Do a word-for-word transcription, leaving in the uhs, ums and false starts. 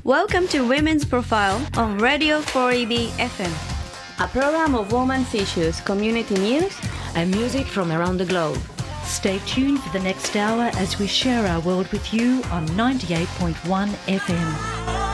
Welcome to Women's Profile on Radio four E B F M, a program of women's issues, community news, and music from around the globe. Stay tuned for the next hour as we share our world with you on ninety-eight point one F M.